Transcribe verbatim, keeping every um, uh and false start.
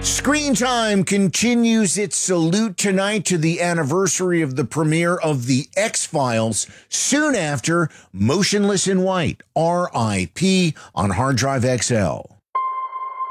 Screen Time continues its salute tonight to the anniversary of the premiere of The X-Files. Soon after, Motionless in White, R I P on Hard Drive X L.